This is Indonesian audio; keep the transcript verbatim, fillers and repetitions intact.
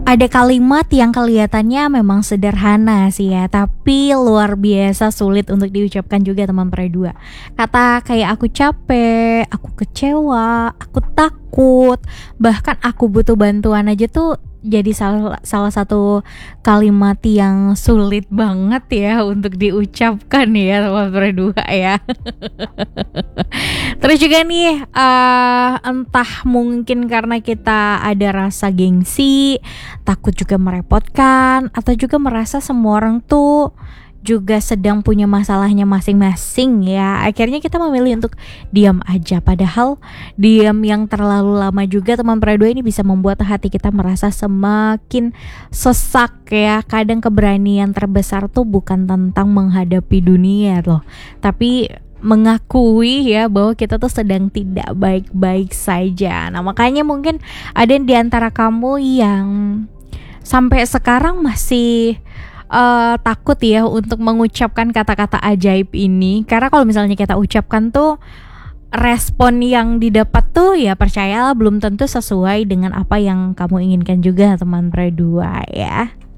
Ada kalimat yang kelihatannya memang sederhana sih ya, tapi luar biasa sulit untuk diucapkan juga teman perdua. Kata kayak aku capek, aku kecewa, aku takut, bahkan aku butuh bantuan aja tuh jadi salah salah satu kalimat yang sulit banget ya untuk diucapkan ya teman berdua ya. Terus juga nih uh, entah mungkin karena kita ada rasa gengsi, takut juga merepotkan, atau juga merasa semua orang tuh juga sedang punya masalahnya masing-masing ya. Akhirnya kita memilih untuk diam aja. Padahal diam yang terlalu lama juga teman perdua ini bisa membuat hati kita merasa semakin sesak ya. Kadang keberanian terbesar tuh bukan tentang menghadapi dunia loh, tapi mengakui ya bahwa kita tuh sedang tidak baik-baik saja. Nah makanya mungkin ada di antara kamu yang sampai sekarang masih uh, takut ya untuk mengucapkan kata-kata ajaib ini. Karena kalau misalnya kita ucapkan tuh respon yang didapat tuh ya percayalah belum tentu sesuai dengan apa yang kamu inginkan juga teman berdua ya.